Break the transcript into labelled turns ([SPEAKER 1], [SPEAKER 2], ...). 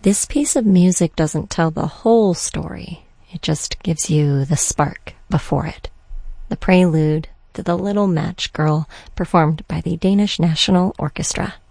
[SPEAKER 1] This piece of music doesn't tell the whole story. It just gives you the spark before it. The prelude to The Little Match Girl, performed by the Danish National Orchestra.